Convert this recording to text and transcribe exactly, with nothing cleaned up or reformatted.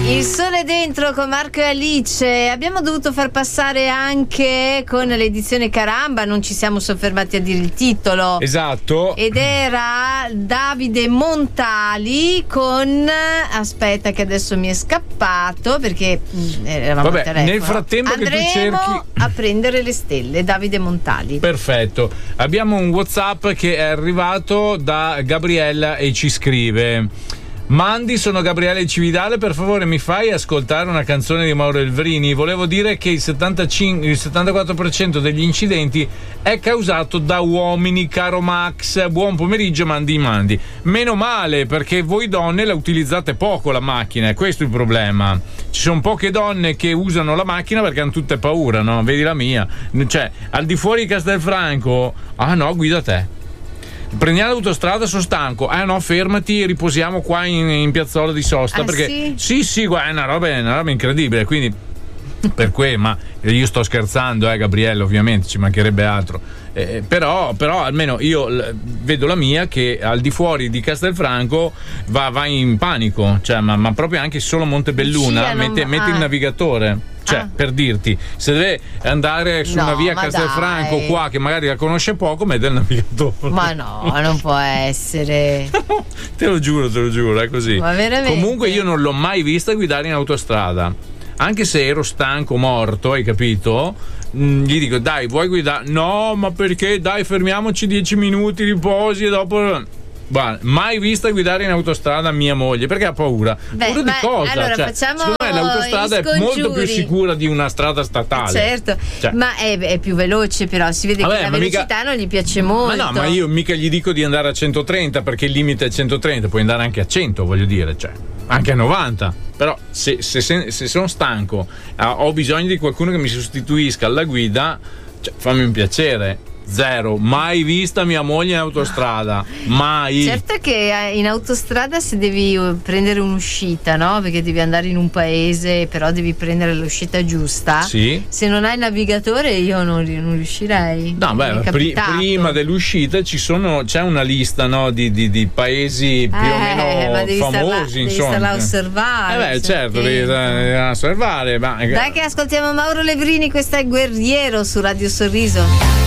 Il sole dentro con Marco e Alice. Abbiamo dovuto far passare anche con l'edizione Caramba, non ci siamo soffermati a dire il titolo. Esatto. Ed era Davide Montali con, aspetta che adesso mi è scappato perché eravamo Vabbè, al telefono. nel frattempo andremo che tu cerchi a prendere le stelle. Davide Montali. Perfetto. Abbiamo un WhatsApp che è arrivato da Gabriella e ci scrive: Mandi, sono Gabriele Cividale, per favore mi fai ascoltare una canzone di Mauro Elvrini. Volevo dire che il settantacinque, il settantaquattro per cento degli incidenti è causato da uomini, caro Max. Buon pomeriggio, mandi mandi. Meno male, perché voi donne la utilizzate poco la macchina, è questo il problema. Ci sono poche donne che usano la macchina perché hanno tutte paura, no? Vedi la mia. Cioè, al di fuori di Castelfranco, ah no, guida te. Prendiamo l'autostrada, sono stanco. Ah no, fermati, riposiamo qua in, in piazzola di sosta. Ah, perché sì? sì, sì, guarda, è una roba, è una roba incredibile. Quindi per cui, ma io sto scherzando, eh, Gabriele, ovviamente, ci mancherebbe altro. Eh, però, però almeno io l- vedo la mia che al di fuori di Castelfranco va, va in panico, cioè, ma, ma proprio anche solo Montebelluna Sì, mette, non... mette ah. il navigatore. Cioè, Ah. per dirti, se deve andare su No, una via ma Castelfranco dai. qua che magari la conosce poco, mette il navigatore. Ma no, non può essere. Te lo giuro, te lo giuro, è così. Ma veramente? Comunque io non l'ho mai vista guidare in autostrada. Anche se ero stanco, morto, hai capito? Mm, gli dico, dai, vuoi guidare? No, ma perché? Dai, fermiamoci dieci minuti, riposi e dopo... Guarda, mai vista guidare in autostrada mia moglie perché ha paura. Beh, paura di ma cosa? allora cioè, facciamo secondo me l'autostrada i è molto più scongiuri. sicura di una strada statale. Certo, Cioè. ma è, è più veloce, però si vede Vabbè, che la ma velocità mica... non gli piace molto. Ma no, ma io mica gli dico di andare a centotrenta perché il limite è centotrenta, puoi andare anche a cento, voglio dire, cioè anche a novanta. Però se, se, se sono stanco, ho bisogno di qualcuno che mi sostituisca alla guida, cioè, fammi un piacere. Zero, mai vista mia moglie in autostrada, mai. Certo che in autostrada se devi prendere un'uscita, no? Perché devi andare in un paese, però devi prendere l'uscita giusta. Sì. Se non hai il navigatore io non, non riuscirei. No, beh, pri- prima dell'uscita ci sono, c'è una lista, no, di, di, di paesi più eh, o meno ma devi famosi, starla, insomma. Devi starla a osservare. Eh beh, certo, devi, devi osservare. Ma... Dai che ascoltiamo Mauro Levrini, questa è Guerriero su Radio Sorriso.